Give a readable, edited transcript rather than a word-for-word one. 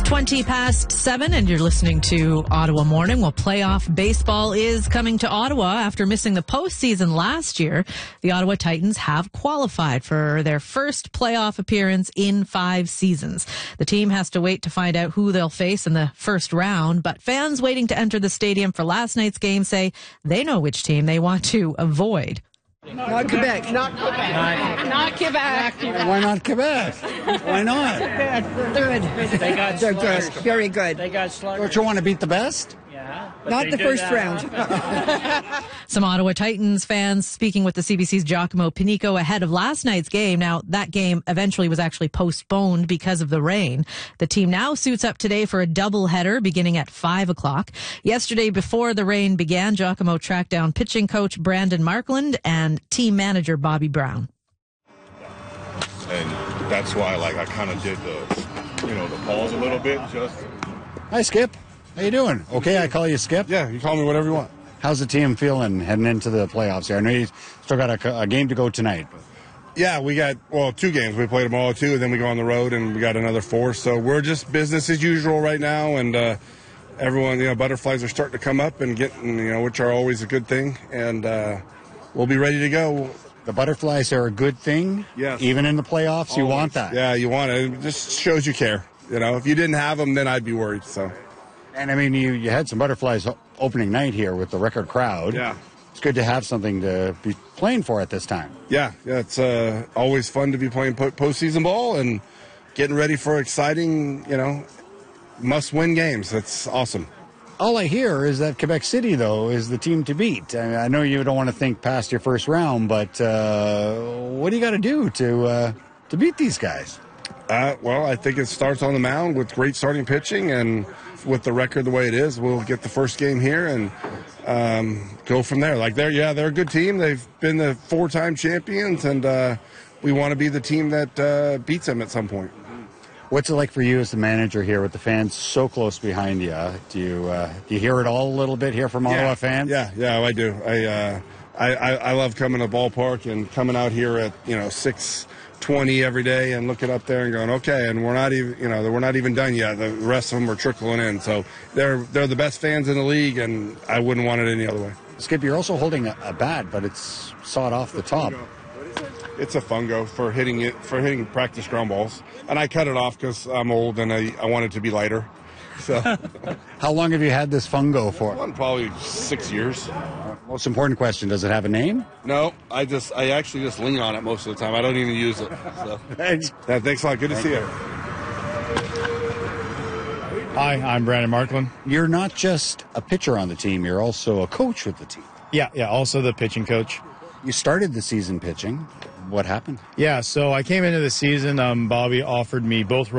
7:20, and you're listening to Ottawa Morning. Well, playoff baseball is coming to Ottawa after missing the postseason last year. The Ottawa Titans have qualified for their first playoff appearance in 5 seasons. The team has to wait to find out who they'll face in the first round, but fans waiting to enter the stadium for last night's game say they know which team they want to avoid. Not Quebec. Not Quebec. Not Quebec. Why not Quebec? Why not? They're good. They're good. Very good. They got slugged. Don't you want to beat the best? Yeah. Not the first round. Some Ottawa Titans fans speaking with the CBC's Giacomo Panico ahead of last night's game. Now, that game eventually was actually postponed because of the rain. The team now suits up today for a doubleheader beginning at 5 o'clock. Yesterday, before the rain began, Giacomo tracked down pitching coach Brandon Markland and team manager Bobby Brown. And that's why, I kind of did the pause a little bit. Hi, Skip. How you doing? Okay, I call you Skip? Yeah, you call me whatever you want. How's the team feeling heading into the playoffs here? I know you still got a game to go tonight. But. Yeah, we got, 2 games. We played them all 2, and then we go on the road, and we got another 4. So we're just business as usual right now, and everyone, butterflies are starting to come up and getting, which are always a good thing, and we'll be ready to go. The butterflies are a good thing? Yes. Even in the playoffs, you want that? Yeah, you want it. It just shows you care. If you didn't have them, then I'd be worried, so. And, I mean, you had some butterflies opening night here with the record crowd. Yeah. It's good to have something to be playing for at this time. Yeah, it's always fun to be playing postseason ball and getting ready for exciting, must-win games. That's awesome. All I hear is that Quebec City, though, is the team to beat. I know you don't want to think past your first round, but what do you got to do to beat these guys? I think it starts on the mound with great starting pitching, and with the record the way it is, we'll get the first game here and go from there. They're a good team. They've been the 4-time champions, and we want to be the team that beats them at some point. What's it like for you as the manager here with the fans so close behind you? Do you hear it all a little bit here from Ottawa fans? Yeah, I do. I love coming to the ballpark and coming out here at 6:20 every day and looking up there and going, okay, and we're not even done yet. The rest of them are trickling in, so they're the best fans in the league, and I wouldn't want it any other way. Skip, you're also holding a bat, but it's sawed off the top. It's a fungo for hitting practice ground balls, and I cut it off because I'm old and I want it to be lighter. So, how long have you had this fungo for? Probably 6 years. Most important question: does it have a name? No, I actually just lean on it most of the time. I don't even use it. So. Thanks. Thanks a lot. Good to see you. Hi, I'm Brandon Markland. You're not just a pitcher on the team; you're also a coach with the team. Yeah, also the pitching coach. You started the season pitching. What happened? Yeah, so I came into the season. Bobby offered me both